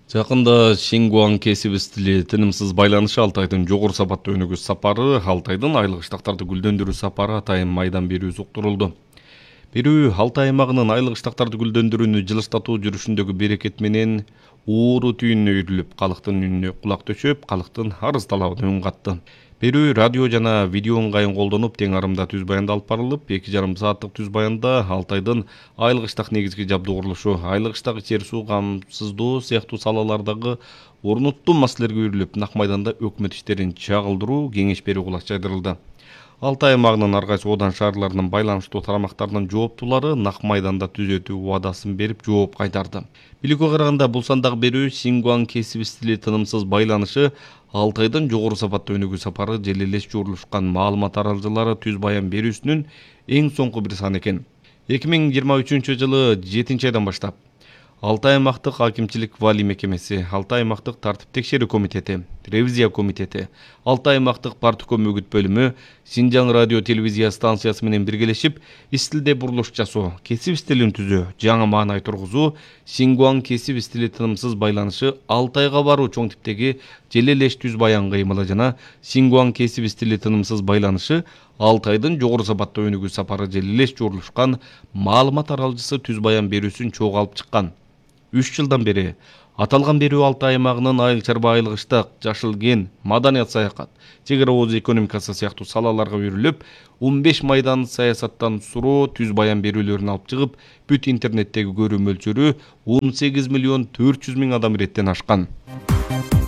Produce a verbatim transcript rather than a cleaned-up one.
Жакында Шингуан кесип стили тынымсыз байланышы Алтайдын жогору сапаттуу өнүгүү сапары, Алтайдын айлык ыштактарды гүлдөндүрүү сапары атайын майдан берүү уктурулду. Берүү Алтай аймагынын айлык ыштактарды гүлдөндүрүүнү жылыштатуу жүрүшүндөгү берекет менен ууру түйүнүнө үйрүлүп, калктын үнүнө кулак төшөп, калктын арыз талабына үн катты. Берүү радио жана видео ыңгайын колдонуп, тең арымда түз баянда алып барылып, эки жарым сааттык түз баянда Алтайдын айлык ыштак негизги жабдуу курулушу, айлык ыштак, ичер суу камсыздоо сыяктуу салалардагы орнуттуу маселелерге үйрүлүп, нак майданда өкмөт иштерин чагылдыруу, кеңеш берүү кулак чайдырылды. Алтай аймагынын ар кайсы одан шаарларынын байланыштуу тарамактарынын жооптуулары нак майданда түзөтүү убадасын берип жооп кайтарды. Биликке караганда, бул сандагы берүү Шингуан кесип стили тынымсыз байланышы Алтайдын жогору сапаттуу өнүгүү сапары жел элес журулушкан маалымат аралжылары түз баян берүүсүнүн эң соңку бир саны экен. эки миң жыйырма үчүнчү жылы жетинчи айдан баштап Алтай аймактык акимчилик вали мекемеси, Алтай аймактык тартип текшерүү комитети, ревизия комитети, Алтай аймактык партком үгүт бөлүмү, Синжаң радио телевизия станциясы менен биргелешип, стилде бурулуш жасоо, кесип стилин түзөө, жаңы маанай тургузуу, Шингуан кесип стили тынымсыз байланышы Алтайга баруу чоң типтеги жел элеш түз баян кыймылы жана Шингуан кесип стили тынымсыз байланышы Алтайдын жогору сапаттуу өнүгүү сапары жел элес журулушкан маалымат аралжысы түз баян берүүсүн чогуу алып чыккан. үч жылдан бери аталган берүү Алтай аймагынын айыл чарба, айлык ыштак, жашыл кен, маданият саякат, чек ара ооз экономикасы сыяктуу салаларга үйрүлүп, он беш майдан саясаттан суроо түз баян берүүлөрүн алып чыгып, бүт интернеттеги көрүү мөлчөрү он сегиз миллион төрт жүз миң адам иреттен ашкан.